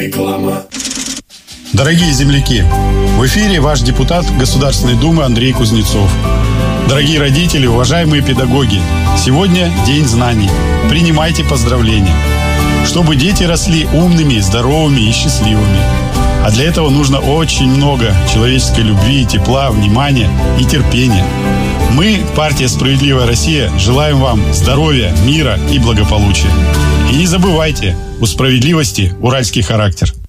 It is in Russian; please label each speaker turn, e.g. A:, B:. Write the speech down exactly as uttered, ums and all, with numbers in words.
A: Реклама.
B: Дорогие земляки, в эфире ваш депутат Государственной Думы Андрей Кузнецов. Дорогие родители, уважаемые педагоги, сегодня День знаний. Принимайте поздравления. Чтобы дети росли умными, здоровыми и счастливыми. А для этого нужно очень много человеческой любви, тепла, внимания и терпения. Мы, партия «Справедливая Россия», желаем вам здоровья, мира и благополучия. И не забывайте, у справедливости уральский характер.